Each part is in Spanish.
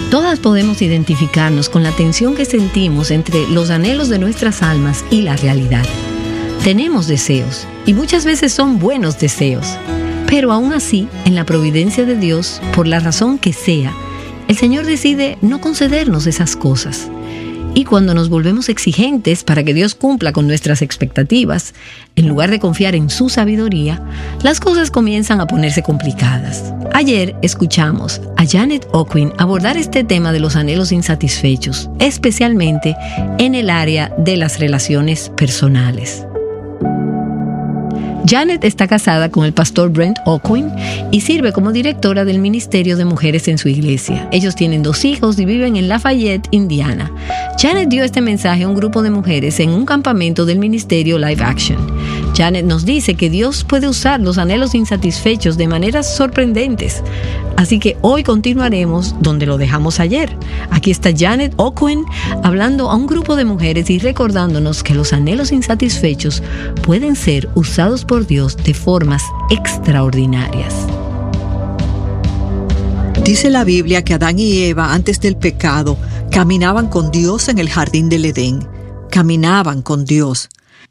Todas podemos identificarnos con la tensión que sentimos entre los anhelos de nuestras almas y la realidad. Tenemos deseos, y muchas veces son buenos deseos. Pero aún así, en la providencia de Dios, por la razón que sea, el Señor decide no concedernos esas cosas. Y cuando nos volvemos exigentes para que Dios cumpla con nuestras expectativas, en lugar de confiar en su sabiduría, las cosas comienzan a ponerse complicadas. Ayer escuchamos a Janet Ockwin abordar este tema de los anhelos insatisfechos, especialmente en el área de las relaciones personales. Janet está casada con el pastor Brent Ockwin y sirve como directora del Ministerio de Mujeres en su iglesia. Ellos tienen 2 hijos y viven en Lafayette, Indiana. Janet dio este mensaje a un grupo de mujeres en un campamento del ministerio Live Action. Janet nos dice que Dios puede usar los anhelos insatisfechos de maneras sorprendentes. Así que hoy continuaremos donde lo dejamos ayer. Aquí está Janet Ockwin hablando a un grupo de mujeres y recordándonos que los anhelos insatisfechos pueden ser usados por Dios de formas extraordinarias. Dice la Biblia que Adán y Eva, antes del pecado, caminaban con Dios en el jardín del Edén. Caminaban con Dios.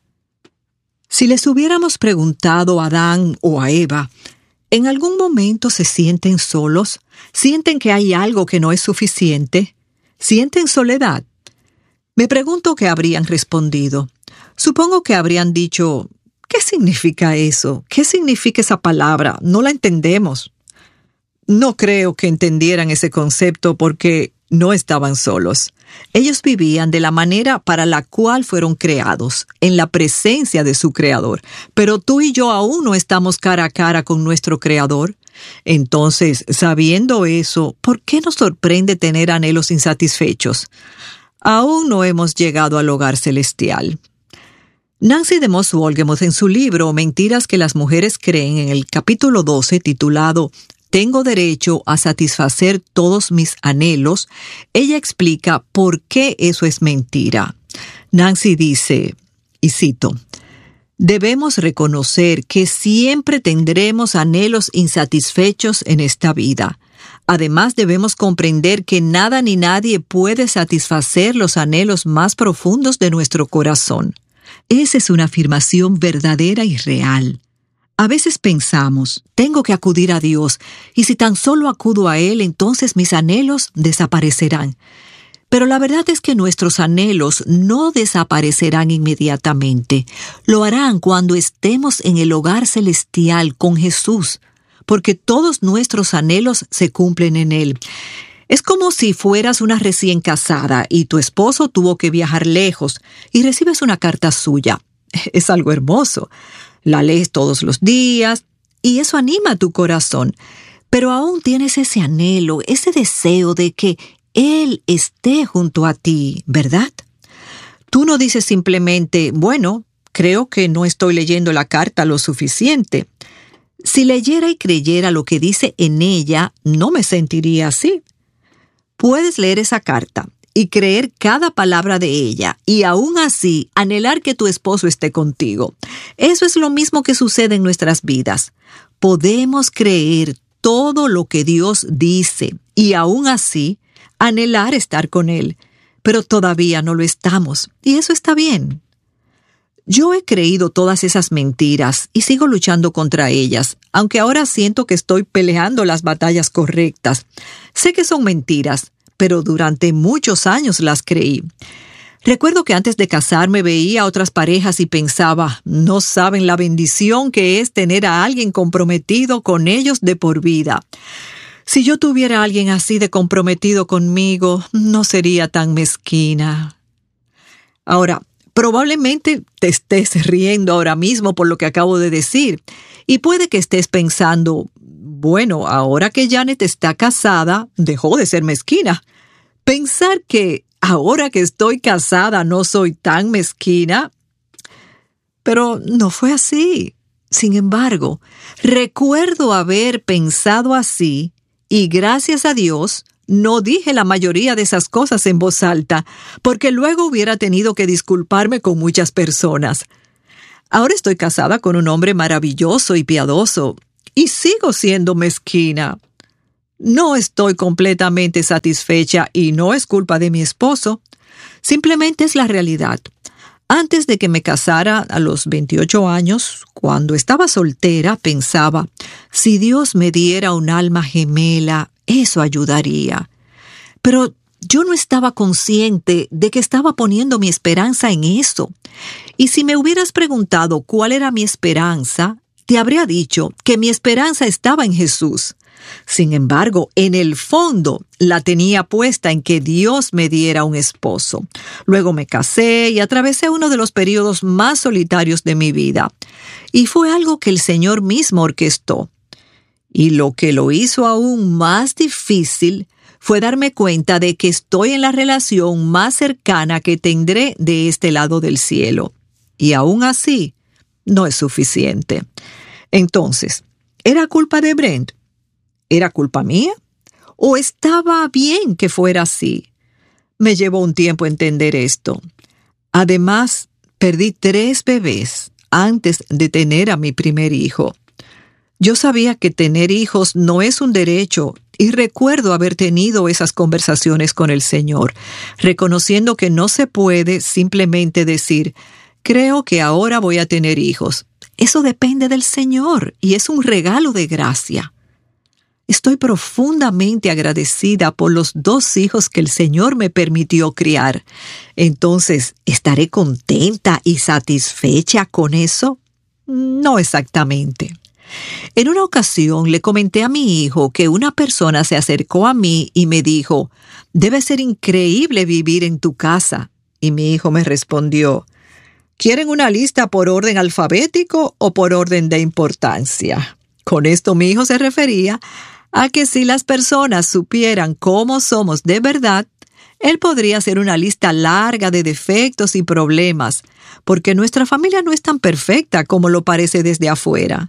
Si les hubiéramos preguntado a Adán o a Eva, ¿en algún momento se sienten solos? ¿Sienten que hay algo que no es suficiente? ¿Sienten soledad? Me pregunto qué habrían respondido. Supongo que habrían dicho, ¿qué significa eso? ¿Qué significa esa palabra? No la entendemos. No creo que entendieran ese concepto porque no estaban solos. Ellos vivían de la manera para la cual fueron creados, en la presencia de su Creador. Pero tú y yo aún no estamos cara a cara con nuestro Creador. Entonces, sabiendo eso, ¿por qué nos sorprende tener anhelos insatisfechos? Aún no hemos llegado al hogar celestial. Nancy DeMoss Wolgemuth, en su libro Mentiras que las mujeres creen, en el capítulo 12, titulado Tengo derecho a satisfacer todos mis anhelos, ella explica por qué eso es mentira. Nancy dice, y cito, debemos reconocer que siempre tendremos anhelos insatisfechos en esta vida. Además, debemos comprender que nada ni nadie puede satisfacer los anhelos más profundos de nuestro corazón. Esa es una afirmación verdadera y real. A veces pensamos, tengo que acudir a Dios, y si tan solo acudo a Él, entonces mis anhelos desaparecerán. Pero la verdad es que nuestros anhelos no desaparecerán inmediatamente. Lo harán cuando estemos en el hogar celestial con Jesús, porque todos nuestros anhelos se cumplen en Él. Es como si fueras una recién casada y tu esposo tuvo que viajar lejos y recibes una carta suya. Es algo hermoso. La lees todos los días y eso anima tu corazón. Pero aún tienes ese anhelo, ese deseo de que Él esté junto a ti, ¿verdad? Tú no dices simplemente, bueno, creo que no estoy leyendo la carta lo suficiente. Si leyera y creyera lo que dice en ella, no me sentiría así. Puedes leer esa carta y creer cada palabra de ella, y aún así anhelar que tu esposo esté contigo. Eso es lo mismo que sucede en nuestras vidas. Podemos creer todo lo que Dios dice, y aún así anhelar estar con Él, pero todavía no lo estamos, y eso está bien. Yo he creído todas esas mentiras y sigo luchando contra ellas, aunque ahora siento que estoy peleando las batallas correctas. Sé que son mentiras, pero durante muchos años las creí. Recuerdo que antes de casarme veía a otras parejas y pensaba, no saben la bendición que es tener a alguien comprometido con ellos de por vida. Si yo tuviera a alguien así de comprometido conmigo, no sería tan mezquina. Ahora, probablemente te estés riendo ahora mismo por lo que acabo de decir, y puede que estés pensando, bueno, ahora que Janet está casada, dejó de ser mezquina. Pensar que ahora que estoy casada no soy tan mezquina. Pero no fue así. Sin embargo, recuerdo haber pensado así y gracias a Dios no dije la mayoría de esas cosas en voz alta, porque luego hubiera tenido que disculparme con muchas personas. Ahora estoy casada con un hombre maravilloso y piadoso, y sigo siendo mezquina. No estoy completamente satisfecha y no es culpa de mi esposo. Simplemente es la realidad. Antes de que me casara a los 28 años, cuando estaba soltera, pensaba, si Dios me diera un alma gemela, eso ayudaría. Pero yo no estaba consciente de que estaba poniendo mi esperanza en eso. Y si me hubieras preguntado cuál era mi esperanza, te habría dicho que mi esperanza estaba en Jesús. Sin embargo, en el fondo la tenía puesta en que Dios me diera un esposo. Luego me casé y atravesé uno de los periodos más solitarios de mi vida. Y fue algo que el Señor mismo orquestó. Y lo que lo hizo aún más difícil fue darme cuenta de que estoy en la relación más cercana que tendré de este lado del cielo. Y aún así, no es suficiente. Entonces, ¿era culpa de Brent? ¿Era culpa mía? ¿O estaba bien que fuera así? Me llevó un tiempo entender esto. Además, perdí 3 bebés antes de tener a mi primer hijo. Yo sabía que tener hijos no es un derecho y recuerdo haber tenido esas conversaciones con el Señor, reconociendo que no se puede simplemente decir, creo que ahora voy a tener hijos. Eso depende del Señor y es un regalo de gracia. Estoy profundamente agradecida por los 2 hijos que el Señor me permitió criar. Entonces, ¿estaré contenta y satisfecha con eso? No exactamente. En una ocasión le comenté a mi hijo que una persona se acercó a mí y me dijo, «Debe ser increíble vivir en tu casa». Y mi hijo me respondió, «¿Quieren una lista por orden alfabético o por orden de importancia?» Con esto mi hijo se refería a que si las personas supieran cómo somos de verdad, él podría hacer una lista larga de defectos y problemas, porque nuestra familia no es tan perfecta como lo parece desde afuera.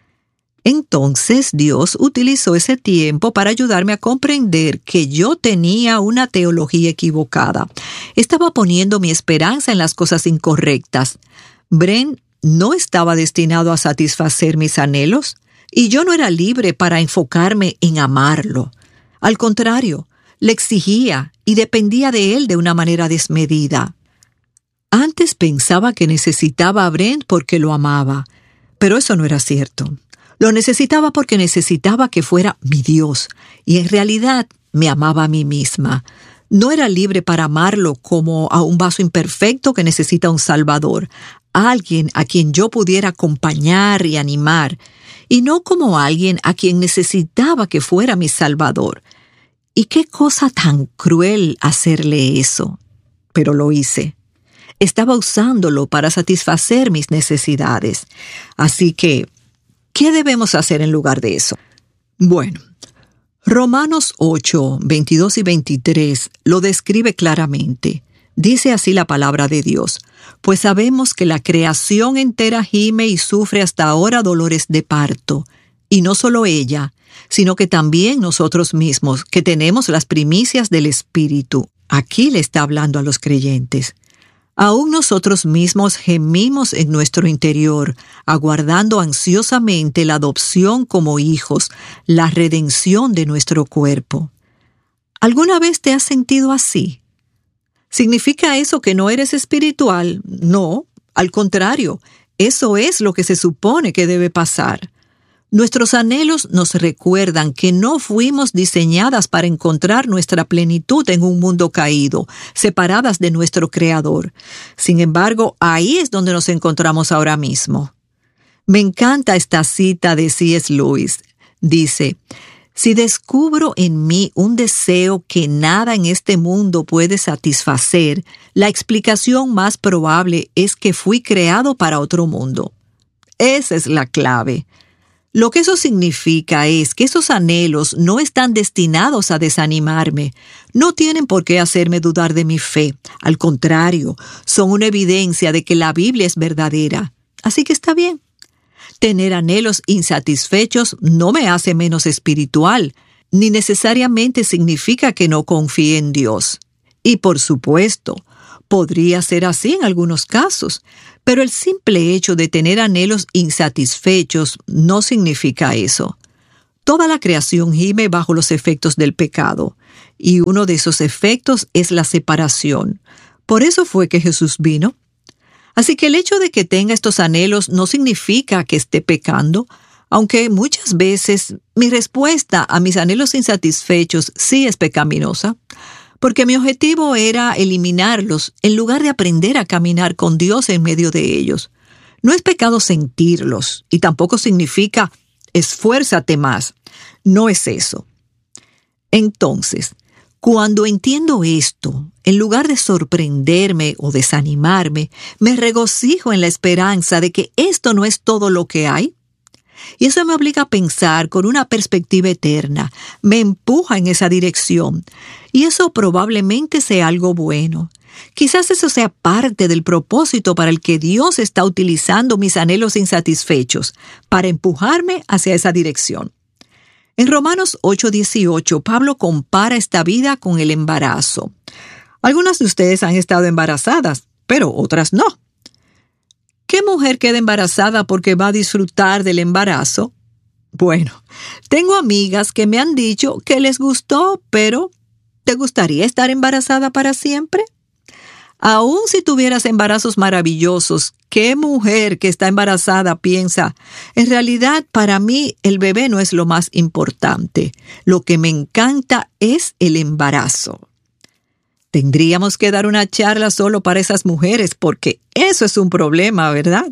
Entonces Dios utilizó ese tiempo para ayudarme a comprender que yo tenía una teología equivocada. Estaba poniendo mi esperanza en las cosas incorrectas. Brent no estaba destinado a satisfacer mis anhelos y yo no era libre para enfocarme en amarlo. Al contrario, le exigía y dependía de él de una manera desmedida. Antes pensaba que necesitaba a Brent porque lo amaba, pero eso no era cierto. Lo necesitaba porque necesitaba que fuera mi Dios, y en realidad me amaba a mí misma. No era libre para amarlo como a un vaso imperfecto que necesita un salvador, alguien a quien yo pudiera acompañar y animar, y no como alguien a quien necesitaba que fuera mi salvador. Y qué cosa tan cruel hacerle eso. Pero lo hice. Estaba usándolo para satisfacer mis necesidades. Así que, ¿qué debemos hacer en lugar de eso? Bueno, Romanos 8, 22 y 23 lo describe claramente. Dice así la palabra de Dios: pues sabemos que la creación entera gime y sufre hasta ahora dolores de parto, y no solo ella, sino que también nosotros mismos, que tenemos las primicias del Espíritu. Aquí le está hablando a los creyentes. Aún nosotros mismos gemimos en nuestro interior, aguardando ansiosamente la adopción como hijos, la redención de nuestro cuerpo. ¿Alguna vez te has sentido así? ¿Significa eso que no eres espiritual? No, al contrario, eso es lo que se supone que debe pasar. Nuestros anhelos nos recuerdan que no fuimos diseñadas para encontrar nuestra plenitud en un mundo caído, separadas de nuestro Creador. Sin embargo, ahí es donde nos encontramos ahora mismo. Me encanta esta cita de C.S. Lewis. Dice, si descubro en mí un deseo que nada en este mundo puede satisfacer, la explicación más probable es que fui creado para otro mundo. Esa es la clave. Lo que eso significa es que esos anhelos no están destinados a desanimarme, no tienen por qué hacerme dudar de mi fe. Al contrario, son una evidencia de que la Biblia es verdadera. Así que está bien. Tener anhelos insatisfechos no me hace menos espiritual, ni necesariamente significa que no confíe en Dios. Y por supuesto, podría ser así en algunos casos, pero el simple hecho de tener anhelos insatisfechos no significa eso. Toda la creación gime bajo los efectos del pecado, y uno de esos efectos es la separación. Por eso fue que Jesús vino. Así que el hecho de que tenga estos anhelos no significa que esté pecando, aunque muchas veces mi respuesta a mis anhelos insatisfechos sí es pecaminosa, porque mi objetivo era eliminarlos en lugar de aprender a caminar con Dios en medio de ellos. No es pecado sentirlos, y tampoco significa esfuérzate más. No es eso. Entonces, cuando entiendo esto, en lugar de sorprenderme o desanimarme, me regocijo en la esperanza de que esto no es todo lo que hay. Y eso me obliga a pensar con una perspectiva eterna, me empuja en esa dirección. Y eso probablemente sea algo bueno. Quizás eso sea parte del propósito para el que Dios está utilizando mis anhelos insatisfechos, para empujarme hacia esa dirección. En Romanos 8:18, Pablo compara esta vida con el embarazo. Algunas de ustedes han estado embarazadas, pero otras no. ¿Qué mujer queda embarazada porque va a disfrutar del embarazo? Bueno, tengo amigas que me han dicho que les gustó, pero ¿te gustaría estar embarazada para siempre? Aún si tuvieras embarazos maravillosos, ¿qué mujer que está embarazada piensa? En realidad, para mí, el bebé no es lo más importante. Lo que me encanta es el embarazo. Tendríamos que dar una charla solo para esas mujeres, porque eso es un problema, ¿verdad?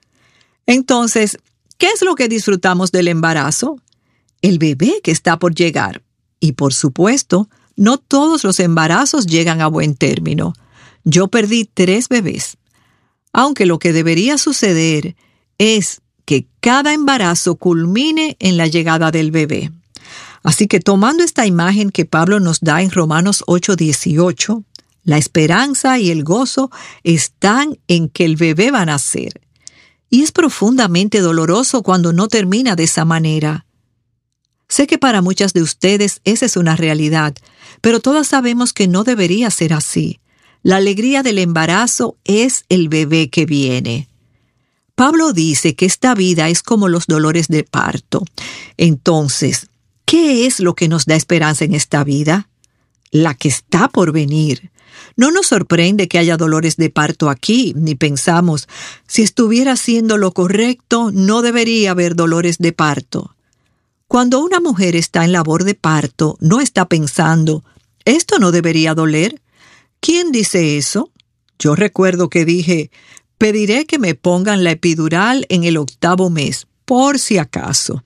Entonces, ¿qué es lo que disfrutamos del embarazo? El bebé que está por llegar. Y por supuesto, no todos los embarazos llegan a buen término. Yo perdí 3 bebés. Aunque lo que debería suceder es que cada embarazo culmine en la llegada del bebé. Así que tomando esta imagen que Pablo nos da en Romanos 8:18, la esperanza y el gozo están en que el bebé va a nacer. Y es profundamente doloroso cuando no termina de esa manera. Sé que para muchas de ustedes esa es una realidad, pero todas sabemos que no debería ser así. La alegría del embarazo es el bebé que viene. Pablo dice que esta vida es como los dolores de parto. Entonces, ¿qué es lo que nos da esperanza en esta vida? La que está por venir. No nos sorprende que haya dolores de parto aquí, ni pensamos, si estuviera haciendo lo correcto, no debería haber dolores de parto. Cuando una mujer está en labor de parto, no está pensando, ¿esto no debería doler? ¿Quién dice eso? Yo recuerdo que dije, pediré que me pongan la epidural en el 8º mes, por si acaso.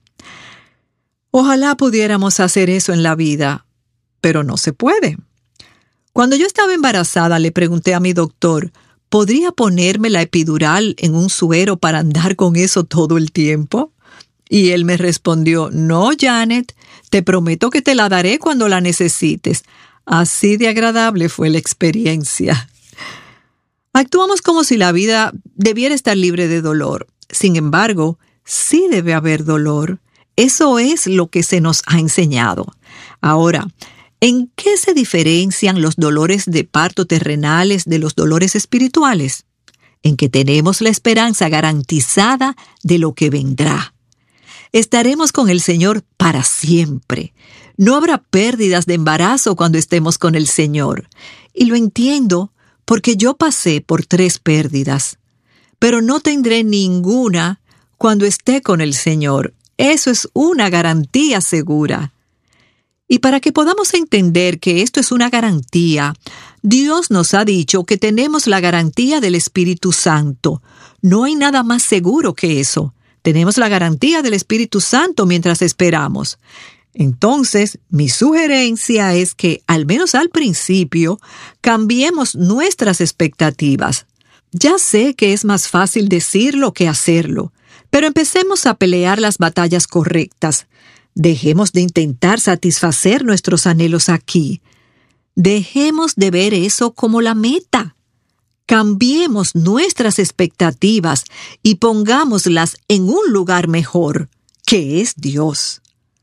Ojalá pudiéramos hacer eso en la vida, pero no se puede. Cuando yo estaba embarazada, le pregunté a mi doctor, ¿podría ponerme la epidural en un suero para andar con eso todo el tiempo? Y él me respondió, no, Janet, te prometo que te la daré cuando la necesites. Así de agradable fue la experiencia. Actuamos como si la vida debiera estar libre de dolor. Sin embargo, sí debe haber dolor. Eso es lo que se nos ha enseñado. Ahora, ¿en qué se diferencian los dolores de parto terrenales de los dolores espirituales? En que tenemos la esperanza garantizada de lo que vendrá. Estaremos con el Señor para siempre. No habrá pérdidas de embarazo cuando estemos con el Señor. Y lo entiendo porque yo pasé por 3 pérdidas. Pero no tendré ninguna cuando esté con el Señor. Eso es una garantía segura. Y para que podamos entender que esto es una garantía, Dios nos ha dicho que tenemos la garantía del Espíritu Santo. No hay nada más seguro que eso. Tenemos la garantía del Espíritu Santo mientras esperamos. Entonces, mi sugerencia es que, al menos al principio, cambiemos nuestras expectativas. Ya sé que es más fácil decirlo que hacerlo, pero empecemos a pelear las batallas correctas. Dejemos de intentar satisfacer nuestros anhelos aquí. Dejemos de ver eso como la meta. Cambiemos nuestras expectativas y pongámoslas en un lugar mejor, que es Dios.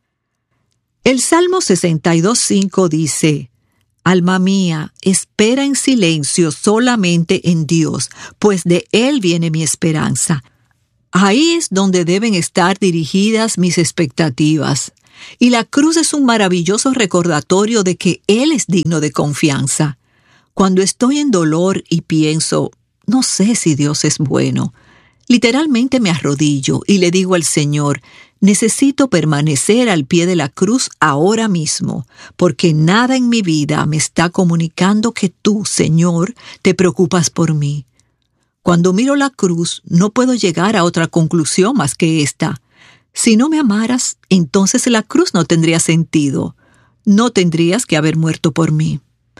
El Salmo 62:5 dice, Alma mía, espera en silencio solamente en Dios, pues de Él viene mi esperanza. Ahí es donde deben estar dirigidas mis expectativas. Y la cruz es un maravilloso recordatorio de que Él es digno de confianza. Cuando estoy en dolor y pienso, no sé si Dios es bueno, literalmente me arrodillo y le digo al Señor, necesito permanecer al pie de la cruz ahora mismo, porque nada en mi vida me está comunicando que tú, Señor, te preocupas por mí. Cuando miro la cruz, no puedo llegar a otra conclusión más que esta. Si no me amaras, entonces la cruz no tendría sentido. No tendrías que haber muerto por mí.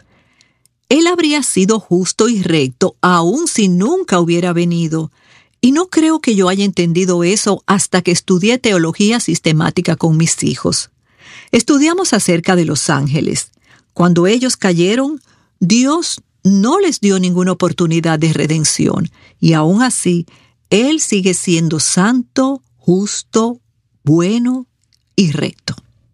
Él habría sido justo y recto aun si nunca hubiera venido. Y no creo que yo haya entendido eso hasta que estudié teología sistemática con mis hijos. Estudiamos acerca de los ángeles. Cuando ellos cayeron, Dios no les dio ninguna oportunidad de redención. Y aún así, Él sigue siendo santo, justo, bueno y recto.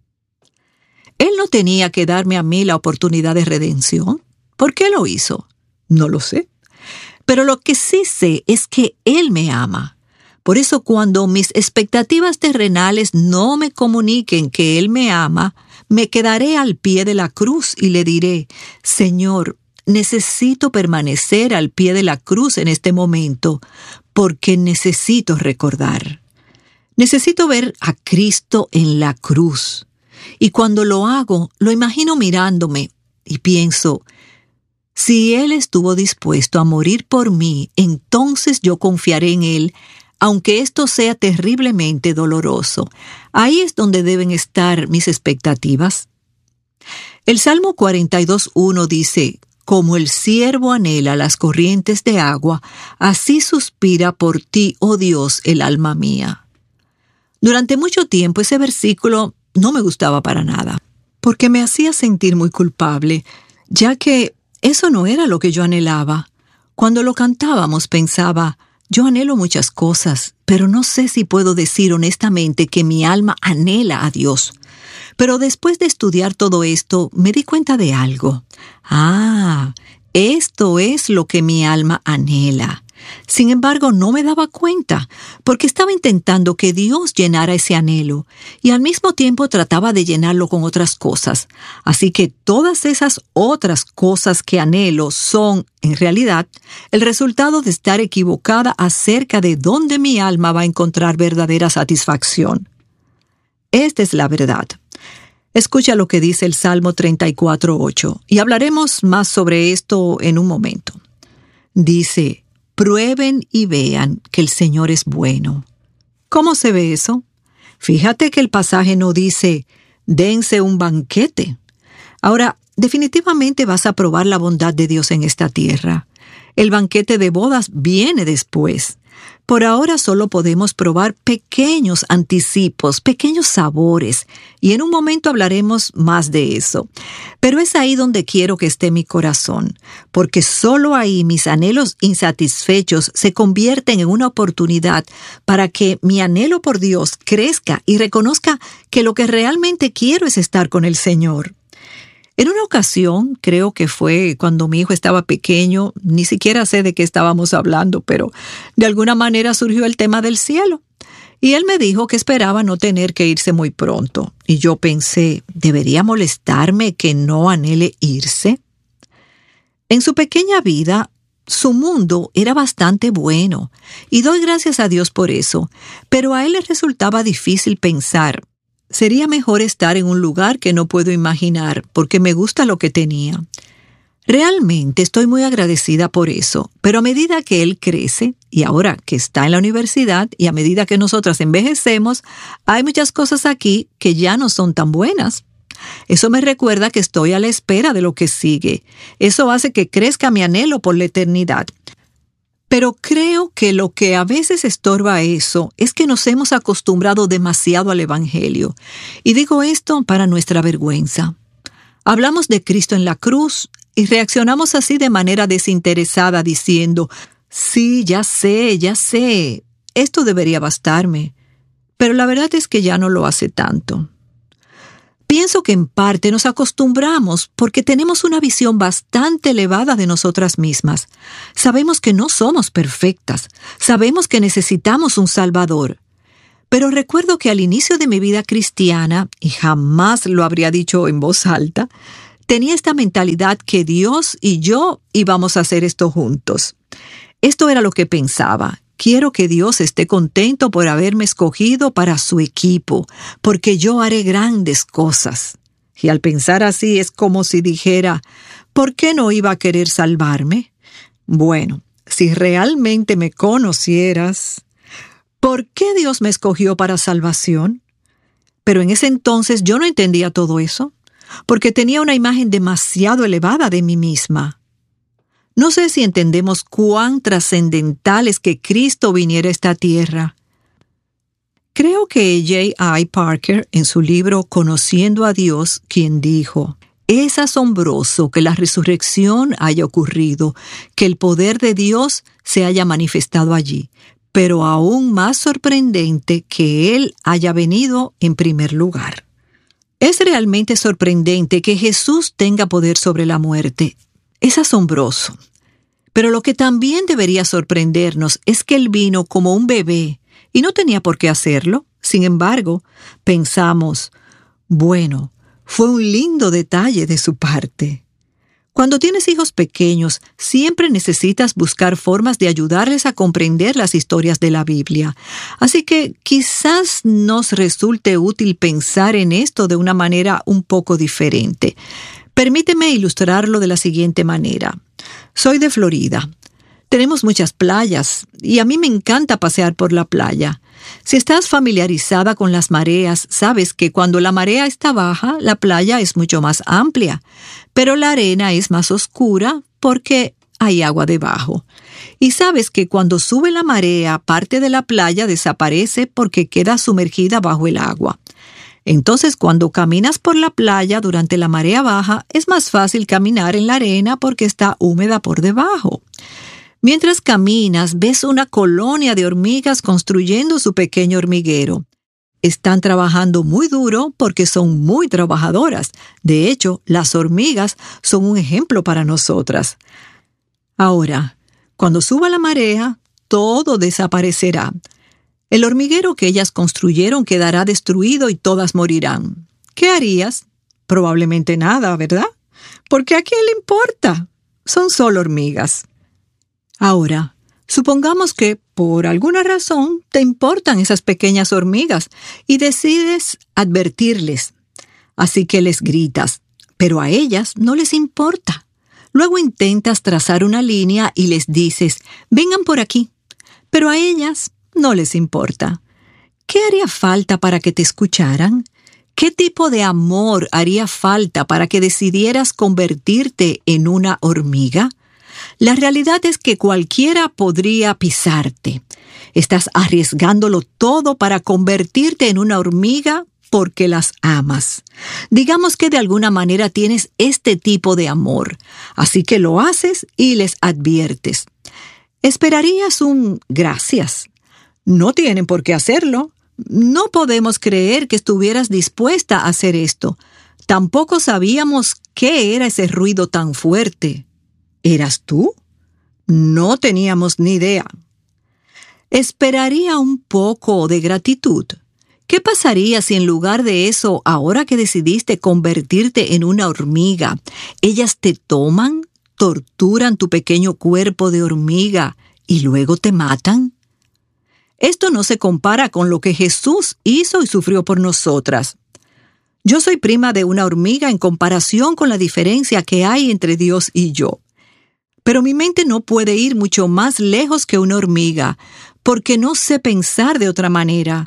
Él no tenía que darme a mí la oportunidad de redención. ¿Por qué lo hizo? No lo sé. Pero lo que sí sé es que Él me ama. Por eso cuando mis expectativas terrenales no me comuniquen que Él me ama, me quedaré al pie de la cruz y le diré, Señor, necesito permanecer al pie de la cruz en este momento, porque necesito recordar. Necesito ver a Cristo en la cruz. Y cuando lo hago, lo imagino mirándome y pienso, si Él estuvo dispuesto a morir por mí, entonces yo confiaré en Él, aunque esto sea terriblemente doloroso. Ahí es donde deben estar mis expectativas. El Salmo 42:1 dice, como el ciervo anhela las corrientes de agua, así suspira por ti, oh Dios, el alma mía. Durante mucho tiempo ese versículo no me gustaba para nada, porque me hacía sentir muy culpable, ya que eso no era lo que yo anhelaba. Cuando lo cantábamos pensaba, yo anhelo muchas cosas, pero no sé si puedo decir honestamente que mi alma anhela a Dios. Pero después de estudiar todo esto, me di cuenta de algo. Esto es lo que mi alma anhela. Sin embargo, no me daba cuenta, porque estaba intentando que Dios llenara ese anhelo, y al mismo tiempo trataba de llenarlo con otras cosas. Así que todas esas otras cosas que anhelo son, en realidad, el resultado de estar equivocada acerca de dónde mi alma va a encontrar verdadera satisfacción. Esta es la verdad. Escucha lo que dice el Salmo 34:8, y hablaremos más sobre esto en un momento. Dice, prueben y vean que el Señor es bueno. ¿Cómo se ve eso? Fíjate que el pasaje no dice, dense un banquete. Ahora, definitivamente vas a probar la bondad de Dios en esta tierra. El banquete de bodas viene después. Por ahora solo podemos probar pequeños anticipos, pequeños sabores, y en un momento hablaremos más de eso. Pero es ahí donde quiero que esté mi corazón, porque solo ahí mis anhelos insatisfechos se convierten en una oportunidad para que mi anhelo por Dios crezca y reconozca que lo que realmente quiero es estar con el Señor. En una ocasión, creo que fue cuando mi hijo estaba pequeño, ni siquiera sé de qué estábamos hablando, pero de alguna manera surgió el tema del cielo. Y él me dijo que esperaba no tener que irse muy pronto. Y yo pensé, ¿debería molestarme que no anhele irse? En su pequeña vida, su mundo era bastante bueno, y doy gracias a Dios por eso, pero a él le resultaba difícil pensar, sería mejor estar en un lugar que no puedo imaginar, porque me gusta lo que tenía. Realmente estoy muy agradecida por eso, pero a medida que él crece, y ahora que está en la universidad, y a medida que nosotras envejecemos, hay muchas cosas aquí que ya no son tan buenas. Eso me recuerda que estoy a la espera de lo que sigue. Eso hace que crezca mi anhelo por la eternidad. Pero creo que lo que a veces estorba eso es que nos hemos acostumbrado demasiado al Evangelio. Y digo esto para nuestra vergüenza. Hablamos de Cristo en la cruz y reaccionamos así de manera desinteresada diciendo, sí, ya sé, esto debería bastarme. Pero la verdad es que ya no lo hace tanto. Pienso que en parte nos acostumbramos porque tenemos una visión bastante elevada de nosotras mismas. Sabemos que no somos perfectas. Sabemos que necesitamos un Salvador. Pero recuerdo que al inicio de mi vida cristiana, y jamás lo habría dicho en voz alta, tenía esta mentalidad que Dios y yo íbamos a hacer esto juntos. Esto era lo que pensaba. Quiero que Dios esté contento por haberme escogido para su equipo, porque yo haré grandes cosas. Y al pensar así es como si dijera, ¿por qué no iba a querer salvarme? Bueno, si realmente me conocieras, ¿por qué Dios me escogió para salvación? Pero en ese entonces yo no entendía todo eso, porque tenía una imagen demasiado elevada de mí misma. No sé si entendemos cuán trascendental es que Cristo viniera a esta tierra. Creo que J.I. Parker, en su libro Conociendo a Dios, quien dijo, es asombroso que la resurrección haya ocurrido, que el poder de Dios se haya manifestado allí, pero aún más sorprendente que Él haya venido en primer lugar. Es realmente sorprendente que Jesús tenga poder sobre la muerte. Es asombroso. Pero lo que también debería sorprendernos es que Él vino como un bebé y no tenía por qué hacerlo. Sin embargo, pensamos, bueno, fue un lindo detalle de su parte. Cuando tienes hijos pequeños, siempre necesitas buscar formas de ayudarles a comprender las historias de la Biblia. Así que quizás nos resulte útil pensar en esto de una manera un poco diferente. Permíteme ilustrarlo de la siguiente manera. Soy de Florida. Tenemos muchas playas y a mí me encanta pasear por la playa. Si estás familiarizada con las mareas, sabes que cuando la marea está baja, la playa es mucho más amplia, pero la arena es más oscura porque hay agua debajo. Y sabes que cuando sube la marea, parte de la playa desaparece porque queda sumergida bajo el agua. Entonces, cuando caminas por la playa durante la marea baja, es más fácil caminar en la arena porque está húmeda por debajo. Mientras caminas, ves una colonia de hormigas construyendo su pequeño hormiguero. Están trabajando muy duro porque son muy trabajadoras. De hecho, las hormigas son un ejemplo para nosotras. Ahora, cuando suba la marea, todo desaparecerá. El hormiguero que ellas construyeron quedará destruido y todas morirán. ¿Qué harías? Probablemente nada, ¿verdad? Porque ¿a quién le importa? Son solo hormigas. Ahora, supongamos que, por alguna razón, te importan esas pequeñas hormigas y decides advertirles. Así que les gritas, pero a ellas no les importa. Luego intentas trazar una línea y les dices, vengan por aquí. Pero a ellas no les importa. ¿Qué haría falta para que te escucharan? ¿Qué tipo de amor haría falta para que decidieras convertirte en una hormiga? La realidad es que cualquiera podría pisarte. Estás arriesgándolo todo para convertirte en una hormiga porque las amas. Digamos que de alguna manera tienes este tipo de amor, así que lo haces y les adviertes. ¿Esperarías un gracias? No tienen por qué hacerlo. No podemos creer que estuvieras dispuesta a hacer esto. Tampoco sabíamos qué era ese ruido tan fuerte. ¿Eras tú? No teníamos ni idea. Esperaría un poco de gratitud. ¿Qué pasaría si en lugar de eso, ahora que decidiste convertirte en una hormiga, ellas te toman, torturan tu pequeño cuerpo de hormiga y luego te matan? Esto no se compara con lo que Jesús hizo y sufrió por nosotras. Yo soy prima de una hormiga en comparación con la diferencia que hay entre Dios y yo. Pero mi mente no puede ir mucho más lejos que una hormiga, porque no sé pensar de otra manera.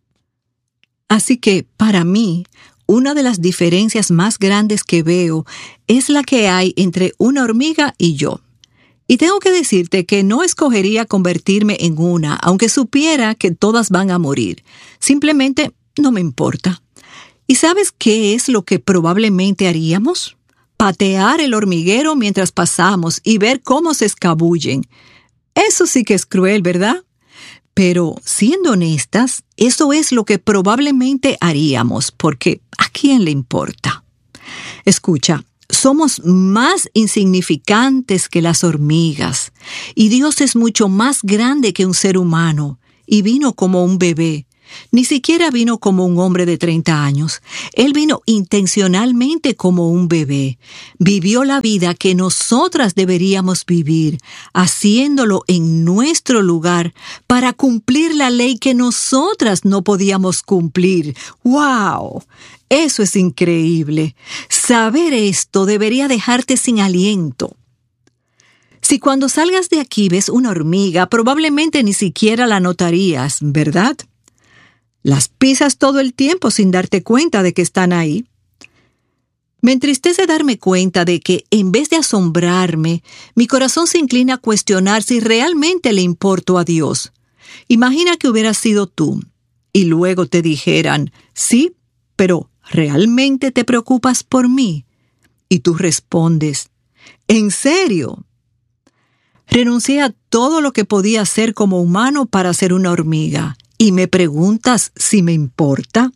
Así que, para mí, una de las diferencias más grandes que veo es la que hay entre una hormiga y yo. Y tengo que decirte que no escogería convertirme en una, aunque supiera que todas van a morir. Simplemente no me importa. ¿Y sabes qué es lo que probablemente haríamos? Patear el hormiguero mientras pasamos y ver cómo se escabullen. Eso sí que es cruel, ¿verdad? Pero, siendo honestas, eso es lo que probablemente haríamos, porque ¿a quién le importa? Escucha, somos más insignificantes que las hormigas, y Dios es mucho más grande que un ser humano, y vino como un bebé. Ni siquiera vino como un hombre de 30 años. Él vino intencionalmente como un bebé. Vivió la vida que nosotras deberíamos vivir, haciéndolo en nuestro lugar para cumplir la ley que nosotras no podíamos cumplir. ¡Wow! Eso es increíble. Saber esto debería dejarte sin aliento. Si cuando salgas de aquí ves una hormiga, probablemente ni siquiera la notarías, ¿verdad? Las pisas todo el tiempo sin darte cuenta de que están ahí. Me entristece darme cuenta de que, en vez de asombrarme, mi corazón se inclina a cuestionar si realmente le importo a Dios. Imagina que hubieras sido tú, y luego te dijeran, sí, pero ¿realmente te preocupas por mí? Y tú respondes, ¿en serio? Renuncié a todo lo que podía hacer como humano para ser una hormiga. ¿Y me preguntas si me importa?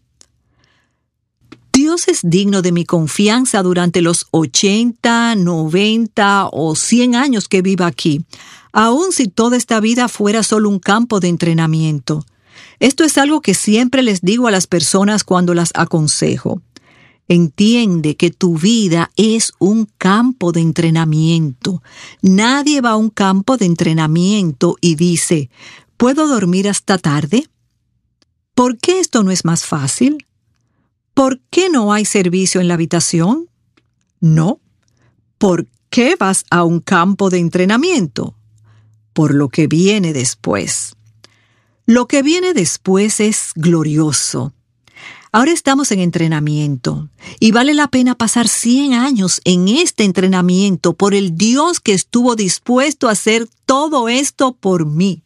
Dios es digno de mi confianza durante los 80, 90 o 100 años que viva aquí, aun si toda esta vida fuera solo un campo de entrenamiento. Esto es algo que siempre les digo a las personas cuando las aconsejo. Entiende que tu vida es un campo de entrenamiento. Nadie va a un campo de entrenamiento y dice, ¿puedo dormir hasta tarde? ¿Por qué esto no es más fácil? ¿Por qué no hay servicio en la habitación? No. ¿Por qué vas a un campo de entrenamiento? Por lo que viene después. Lo que viene después es glorioso. Ahora estamos en entrenamiento y vale la pena pasar 100 años en este entrenamiento por el Dios que estuvo dispuesto a hacer todo esto por mí.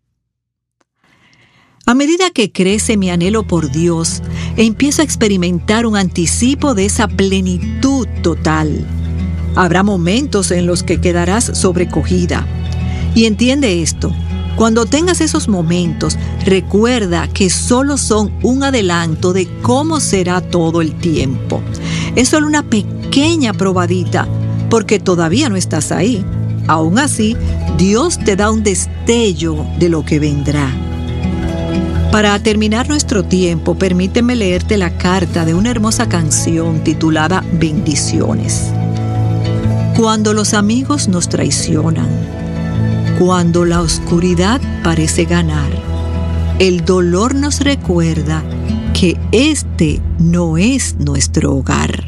A medida que crece mi anhelo por Dios, empiezo a experimentar un anticipo de esa plenitud total. Habrá momentos en los que quedarás sobrecogida. Y entiende esto. Cuando tengas esos momentos, recuerda que solo son un adelanto de cómo será todo el tiempo. Es solo una pequeña probadita, porque todavía no estás ahí. Aún así, Dios te da un destello de lo que vendrá. Para terminar nuestro tiempo, permíteme leerte la carta de una hermosa canción titulada Bendiciones. Cuando los amigos nos traicionan, cuando la oscuridad parece ganar, el dolor nos recuerda que este no es nuestro hogar.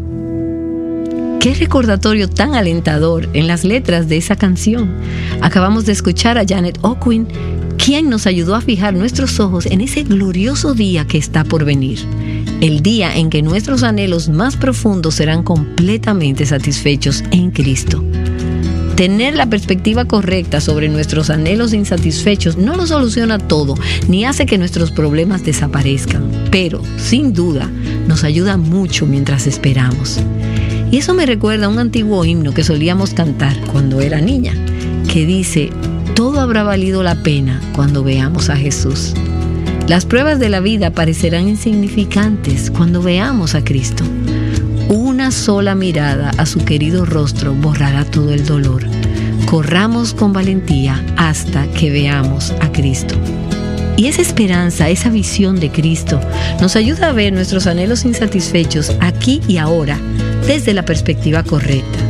Qué recordatorio tan alentador en las letras de esa canción. Acabamos de escuchar a Janet Ockwin, quien nos ayudó a fijar nuestros ojos en ese glorioso día que está por venir. El día en que nuestros anhelos más profundos serán completamente satisfechos en Cristo. Tener la perspectiva correcta sobre nuestros anhelos insatisfechos no lo soluciona todo, ni hace que nuestros problemas desaparezcan, pero, sin duda, nos ayuda mucho mientras esperamos. Y eso me recuerda a un antiguo himno que solíamos cantar cuando era niña, que dice, todo habrá valido la pena cuando veamos a Jesús. Las pruebas de la vida parecerán insignificantes cuando veamos a Cristo. Una sola mirada a su querido rostro borrará todo el dolor. Corramos con valentía hasta que veamos a Cristo. Y esa esperanza, esa visión de Cristo, nos ayuda a ver nuestros anhelos insatisfechos aquí y ahora, desde la perspectiva correcta.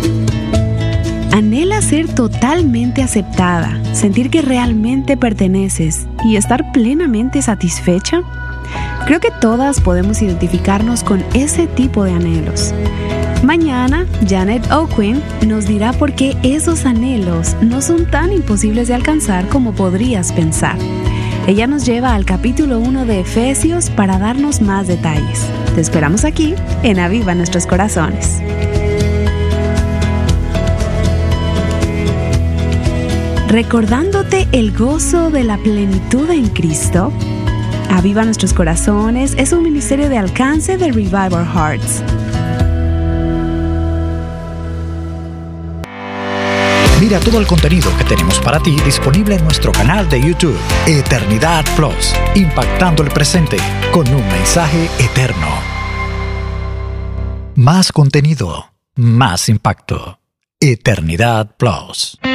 Anhela ser totalmente aceptada, sentir que realmente perteneces y estar plenamente satisfecha. Creo que todas podemos identificarnos con ese tipo de anhelos. Mañana, Janet Ockwin nos dirá por qué esos anhelos no son tan imposibles de alcanzar como podrías pensar. Ella nos lleva al capítulo 1 de Efesios para darnos más detalles. Te esperamos aquí en Aviva Nuestros Corazones. Recordándote el gozo de la plenitud en Cristo, Aviva Nuestros Corazones es un ministerio de alcance de Revive Our Hearts. Mira todo el contenido que tenemos para ti disponible en nuestro canal de YouTube, Eternidad Plus, impactando el presente con un mensaje eterno. Más contenido, más impacto. Eternidad Plus.